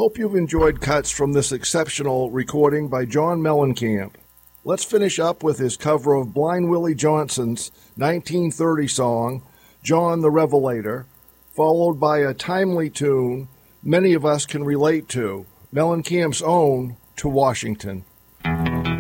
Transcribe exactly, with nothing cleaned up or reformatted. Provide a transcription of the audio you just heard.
Hope you've enjoyed cuts from this exceptional recording by John Mellencamp. Let's finish up with his cover of Blind Willie Johnson's nineteen thirty song, John the Revelator, followed by a timely tune many of us can relate to, Mellencamp's own To Washington.